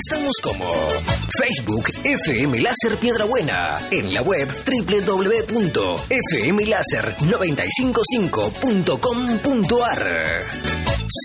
Estamos como Facebook FM Láser Piedrabuena, en la web www.fmlaser955.com.ar.